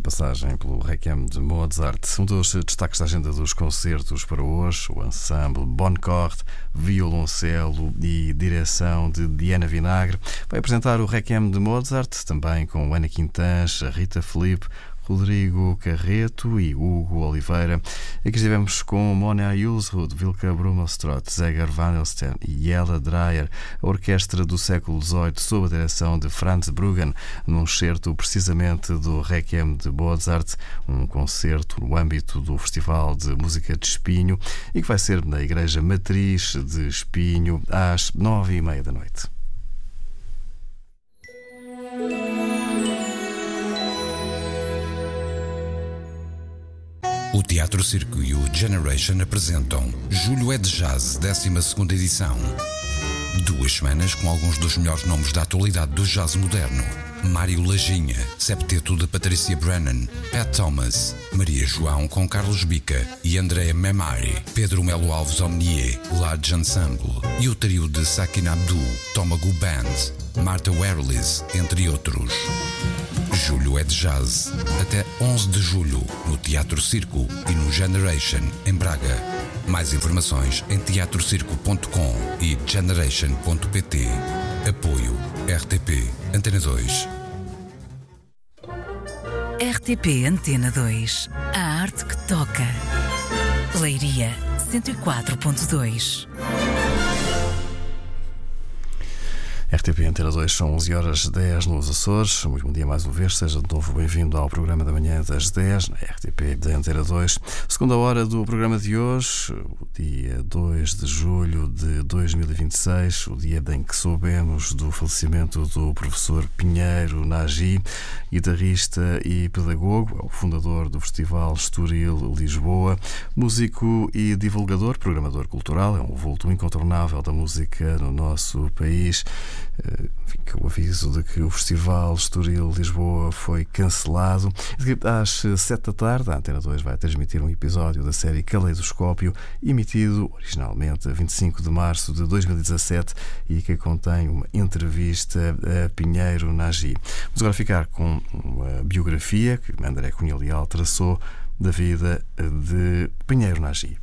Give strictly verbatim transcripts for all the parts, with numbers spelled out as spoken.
passagem pelo Requiem de Mozart. Um dos destaques da agenda dos concertos para hoje, o ensemble Boncourt, violoncelo e direção de Diana Vinagre, vai apresentar o Requiem de Mozart, também com Ana Quintans, Rita Filipe, Rodrigo Carreto e Hugo Oliveira. Aqui estivemos com Mona Yusrud, Wilke Brumelstrot, Zeger Van Elsten e Jelle Dreyer, a orquestra do século dezoito, sob a direção de Franz Bruggen, num excerto precisamente do Requiem de Mozart, um concerto no âmbito do Festival de Música de Espinho e que vai ser na Igreja Matriz de Espinho às nove e meia da noite. O Teatro Circo e o Generation apresentam Julho é de Jazz, décima segunda edição. Duas semanas com alguns dos melhores nomes da atualidade do jazz moderno. Mário Lajinha, septeto de Patrícia Brennan, Pat Thomas, Maria João com Carlos Bica e Andrea Memari, Pedro Melo Alves Omnier, Large Ensemble e o trio de Sakin Abdu, Tomago Band, Martha Werlis, entre outros. Julho é de Jazz. Até onze de julho, no Teatro Circo e no Generation, em Braga. Mais informações em teatro circo ponto com e generation ponto pt. Apoio R T P Antena dois. R T P Antena dois. A arte que toca. Leiria cento e quatro ponto dois. R T P Antena dois, são onze horas dez nos Açores. Muito bom dia mais uma vez, seja de novo bem-vindo ao programa da manhã das dez, na R T P da Antena dois. Segunda hora do programa de hoje, o dia dois de julho de dois mil e vinte e seis, o dia em que soubemos do falecimento do professor Pinheiro Nagy, guitarrista e pedagogo, é o fundador do Festival Estoril Lisboa, músico e divulgador, programador cultural, é um vulto incontornável da música no nosso país. Fica o aviso de que o Festival Estoril Lisboa foi cancelado. Às sete da tarde, a Antena dois vai transmitir um episódio da série Caleidoscópio, emitido originalmente a vinte e cinco de março de dois mil e dezassete e que contém uma entrevista a Pinheiro Nagy. Vamos agora ficar com uma biografia que André Cunha Leal traçou da vida de Pinheiro Nagy.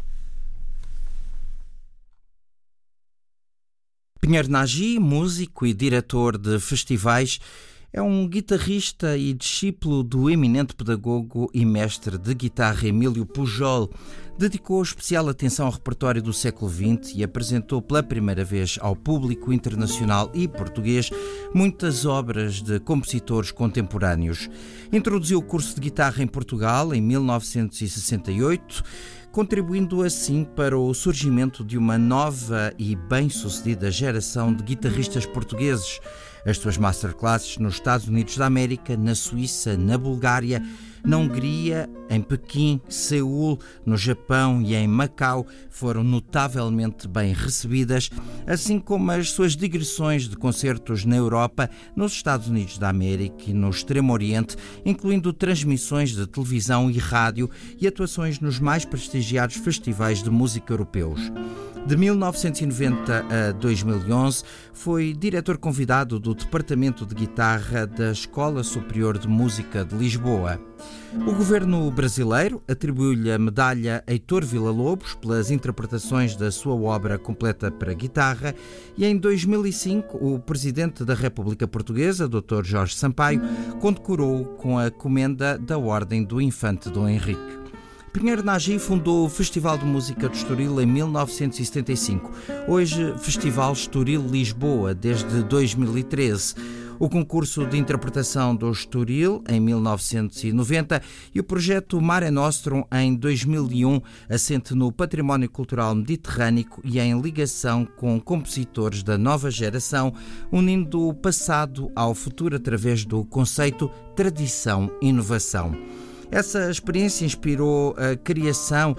Pinheiro Nagy, músico e diretor de festivais, é um guitarrista e discípulo do eminente pedagogo e mestre de guitarra Emílio Pujol. Dedicou especial atenção ao repertório do século vinte e apresentou pela primeira vez ao público internacional e português muitas obras de compositores contemporâneos. Introduziu o curso de guitarra em Portugal em mil novecentos e sessenta e oito, contribuindo assim para o surgimento de uma nova e bem-sucedida geração de guitarristas portugueses. As suas masterclasses nos Estados Unidos da América, na Suíça, na Bulgária, na Hungria, em Pequim, Seul, no Japão e em Macau foram notavelmente bem recebidas, assim como as suas digressões de concertos na Europa, nos Estados Unidos da América e no Extremo Oriente, incluindo transmissões de televisão e rádio e atuações nos mais prestigiados festivais de música europeus. De mil novecentos e noventa a dois mil e onze, foi diretor convidado do Departamento de Guitarra da Escola Superior de Música de Lisboa. O governo brasileiro atribuiu-lhe a medalha Heitor Villa-Lobos pelas interpretações da sua obra completa para guitarra e em dois mil e cinco o Presidente da República Portuguesa, doutor Jorge Sampaio, condecorou-o com a comenda da Ordem do Infante Dom Henrique. Pinheiro Nagy fundou o Festival de Música de Estoril em mil novecentos e setenta e cinco, hoje Festival Estoril Lisboa, desde dois mil e treze. O concurso de interpretação do Estoril em mil novecentos e noventa e o projeto Mare Nostrum em dois mil e um, assente no património cultural mediterrâneo e em ligação com compositores da nova geração, unindo o passado ao futuro através do conceito tradição-inovação. Essa experiência inspirou a criação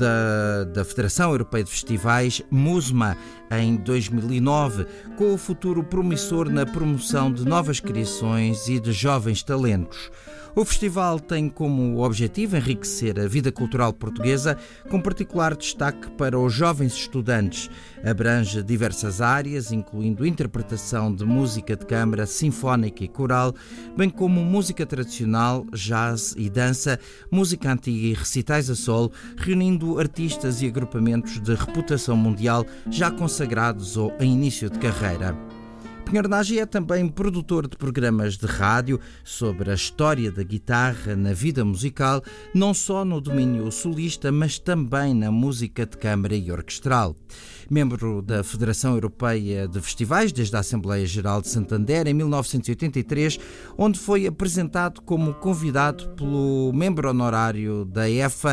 da, da Federação Europeia de Festivais, MUSMA, em dois mil e nove, com o futuro promissor na promoção de novas criações e de jovens talentos. O festival tem como objetivo enriquecer a vida cultural portuguesa, com particular destaque para os jovens estudantes. Abrange diversas áreas, incluindo interpretação de música de câmara, sinfónica e coral, bem como música tradicional, jazz e dança, música antiga e recitais a solo, reunindo artistas e agrupamentos de reputação mundial já consagrados ou em início de carreira. Pinheiro Nagy é também produtor de programas de rádio sobre a história da guitarra na vida musical, não só no domínio solista, mas também na música de câmara e orquestral. Membro da Federação Europeia de Festivais desde a Assembleia Geral de Santander em mil novecentos e oitenta e três, onde foi apresentado como convidado pelo membro honorário da E F A,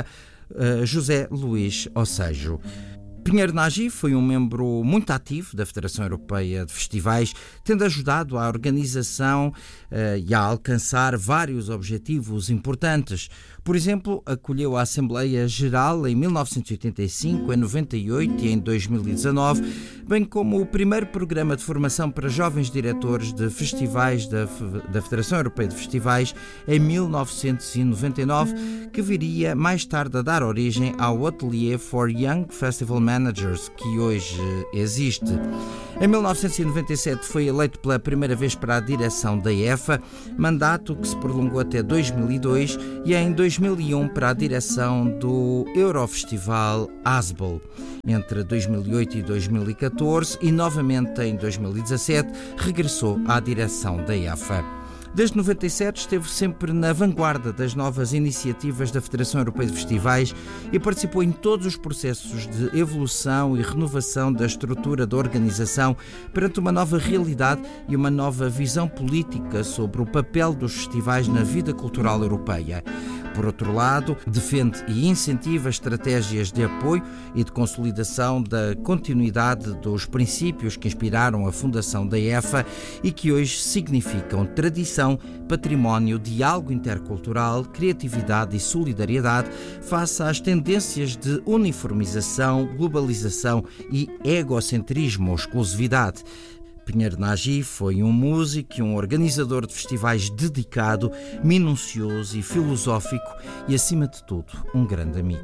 José Luís Osejo. Pinheiro Nagy foi um membro muito ativo da Federação Europeia de Festivais, tendo ajudado à organização uh, e a alcançar vários objetivos importantes. Por exemplo, acolheu a Assembleia Geral em mil novecentos e oitenta e cinco, em noventa e oito e em dois mil e dezanove, bem como o primeiro programa de formação para jovens diretores de festivais da, da Federação Europeia de Festivais em mil novecentos e noventa e nove, que viria mais tarde a dar origem ao Atelier for Young Festival Managers, que hoje existe. Em mil novecentos e noventa e sete foi eleito pela primeira vez para a direção da E F A, mandato que se prolongou até dois mil e dois, e em dois mil e um para a direção do Eurofestival Asbel. Entre dois mil e oito e dois mil e catorze e novamente em dois mil e dezassete regressou à direção da E F A. Desde noventa e sete esteve sempre na vanguarda das novas iniciativas da Federação Europeia de Festivais e participou em todos os processos de evolução e renovação da estrutura da organização perante uma nova realidade e uma nova visão política sobre o papel dos festivais na vida cultural europeia. Por outro lado, defende e incentiva estratégias de apoio e de consolidação da continuidade dos princípios que inspiraram a fundação da E F A e que hoje significam tradição, património, diálogo intercultural, criatividade e solidariedade face às tendências de uniformização, globalização e egocentrismo ou exclusividade. Pinheiro Nagy foi um músico e um organizador de festivais dedicado, minucioso e filosófico e, acima de tudo, um grande amigo.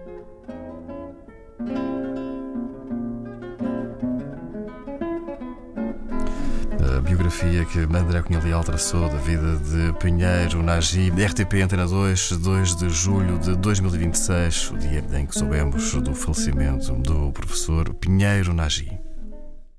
A biografia que André Cunha Leal traçou da vida de Pinheiro Nagy, R T P Antena dois, dois de julho de dois mil e vinte e seis, o dia em que soubemos do falecimento do professor Pinheiro Nagy.